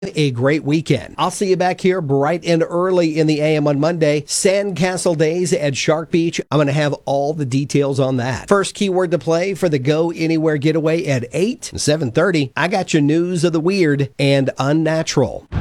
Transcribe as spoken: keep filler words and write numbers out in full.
a great weekend. I'll see you back here bright and early in the A M on Monday. Sandcastle Days at Shark Beach. I'm going to have all the details on that. First keyword to play for the Go Anywhere getaway at eight and seven thirty. I got your news of the weird and unnatural.